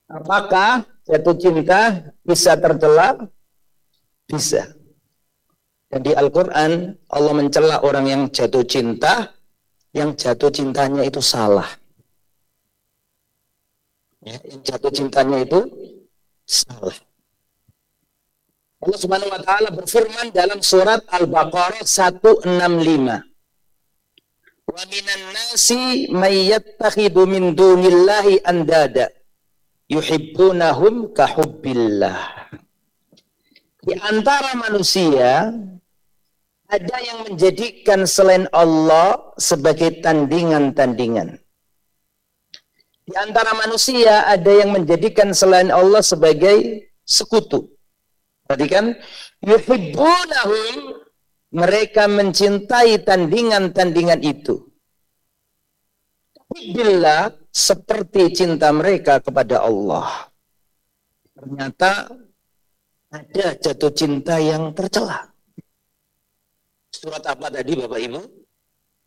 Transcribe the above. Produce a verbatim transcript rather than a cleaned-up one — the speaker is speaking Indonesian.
Apakah jatuh cinta bisa tercela? Bisa. Dan di Al-Quran Allah mencela orang yang jatuh cinta, yang jatuh cintanya itu salah. Ya, yang jatuh cintanya itu salah. Allah Subhanahu wa taala berfirman dalam surat Al-Baqarah seratus enam puluh lima. Wa minan nasi may yattakhidhu min dunillahi andada yuhibbunahum ka hubbillah. Di antara manusia ada yang menjadikan selain Allah sebagai tandingan-tandingan. Di antara manusia ada yang menjadikan selain Allah sebagai sekutu. Perhatikan, yuhibbunahum, mereka mencintai tandingan-tandingan itu. Bila seperti cinta mereka kepada Allah. Ternyata ada jatuh cinta yang tercela. Surat apa tadi Bapak Ibu?